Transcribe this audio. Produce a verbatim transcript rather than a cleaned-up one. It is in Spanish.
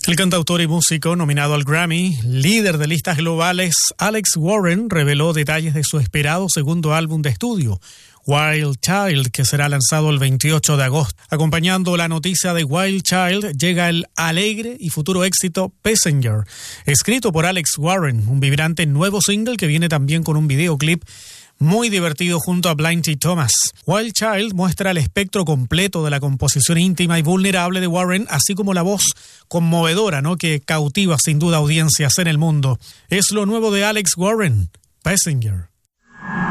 El cantautor y músico nominado al Grammy, líder de listas globales, Alex Warren, reveló detalles de su esperado segundo álbum de estudio, Wild Child, que será lanzado el veintiocho de agosto. Acompañando la noticia de Wild Child, llega el alegre y futuro éxito Passenger, escrito por Alex Warren, un vibrante nuevo single que viene también con un videoclip muy divertido junto a Blind T. Thomas. Wild Child muestra el espectro completo de la composición íntima y vulnerable de Warren, así como la voz conmovedora, ¿no?, que cautiva sin duda audiencias en el mundo. Es lo nuevo de Alex Warren, Passenger.